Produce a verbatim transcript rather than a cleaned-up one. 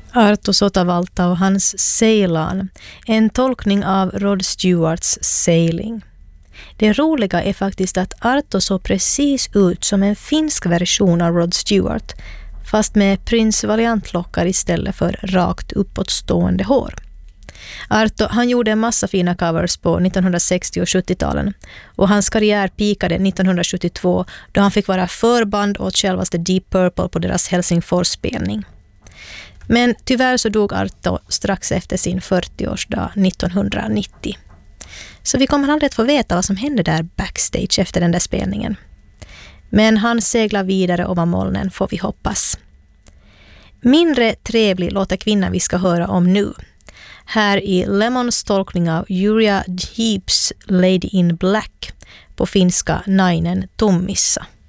Arto Sotavalta och hans Seilan, en tolkning av Rod Stewarts Sailing. Det roliga är faktiskt att Arto såg precis ut som en finsk version av Rod Stewart, fast med Prince Valiant-lockar istället för rakt uppåtstående hår. Arto, han gjorde en massa fina covers på nittonhundrasextio- och sjuttio-talen och hans karriär pikade nittonhundrasjuttiotvå då han fick vara förband åt självaste Deep Purple på deras Helsingfors-spelning. Men tyvärr så dog Arto strax efter sin fyrtioårsdag nittonhundranittio. Så vi kommer aldrig att få veta vad som hände där backstage efter den där spelningen. Men han seglar vidare ovan molnen, får vi hoppas. Mindre trevlig låter kvinnan vi ska höra om nu. Här i Lemons tolkning av Uriah Heeps Lady in Black, på finska Nainen Tummissa.